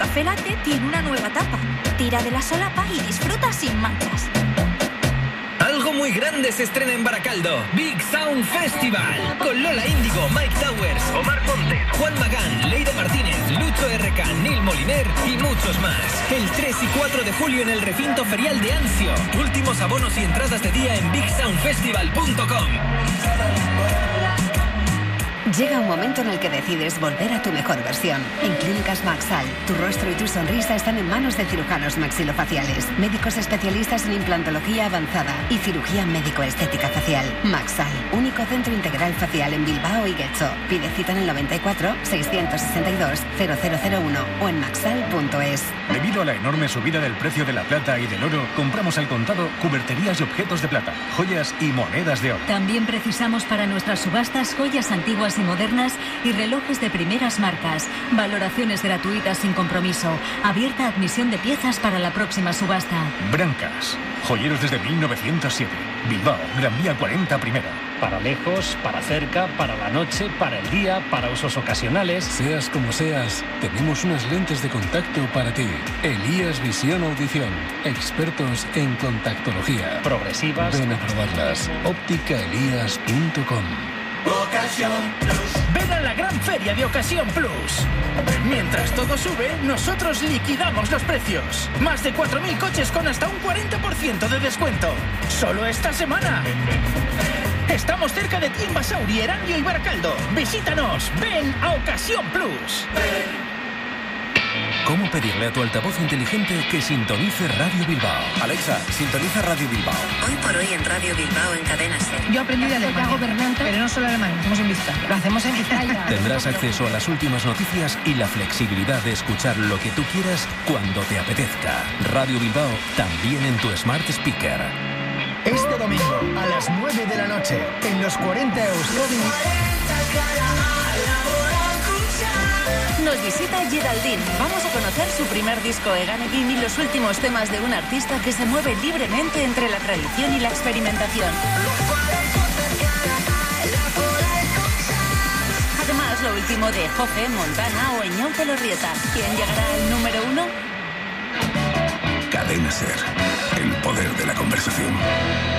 café latte tiene una nueva tapa. Tira de la solapa y disfruta sin manchas. Algo muy grande se estrena en Baracaldo. Big Sound Festival. Con Lola Índigo, Mike Towers, Omar Montes, Juan Magán, Leire Martínez, Lucho RK, Neil Moliner y muchos más. El 3 y 4 de julio en el recinto ferial de Anzio. Últimos abonos y entradas de día en bigsoundfestival.com. Llega un momento en el que decides volver a tu mejor versión. En Clínicas Maxal, tu rostro y tu sonrisa están en manos de cirujanos maxilofaciales, médicos especialistas en implantología avanzada y cirugía médico-estética facial. Maxal, único centro integral facial en Bilbao y Getxo. Pide cita en el 94 662 0001 o en maxal.es. Debido a la enorme subida del precio de la plata y del oro, compramos al contado cuberterías y objetos de plata, joyas y monedas de oro. También precisamos para nuestras subastas joyas antiguas y modernas y relojes de primeras marcas. Valoraciones gratuitas sin compromiso. Abierta admisión de piezas para la próxima subasta. Brancas, joyeros desde 1907. Bilbao, Gran Vía 40 Primera. Para lejos, para cerca, para la noche, para el día, para usos ocasionales. Seas como seas, tenemos unas lentes de contacto para ti. Elías Visión Audición. Expertos en contactología. Progresivas. Ven a probarlas. ópticaelías.com. Ocasión Plus. Ven a la gran feria de Ocasión Plus. Mientras todo sube, nosotros liquidamos los precios. Más de 4.000 coches con hasta un 40% de descuento. Solo esta semana. Estamos cerca de ti en Basauri, Erandio y Baracaldo. Visítanos. Ven a Ocasión Plus. ¿Cómo pedirle a tu altavoz inteligente que sintonice Radio Bilbao? Alexa, sintoniza Radio Bilbao. Hoy por hoy en Radio Bilbao en Cadena SER. Yo aprendí de Alemania, pero no solo alemán, lo hacemos en Vizcaya. Lo hacemos en Vizcaya. Tendrás acceso a las últimas noticias y la flexibilidad de escuchar lo que tú quieras cuando te apetezca. Radio Bilbao, también en tu Smart Speaker. Este domingo, a las 9 de la noche, en los 40 Euskadi... Nos visita Geraldine. Vamos a conocer su primer disco Eganegin y los últimos temas de un artista que se mueve libremente entre la tradición y la experimentación. Además, lo último de Jofe, Montana o Eñaute Lorrieta. ¿Quién llegará al número 1? Cadena SER. El poder de la conversación.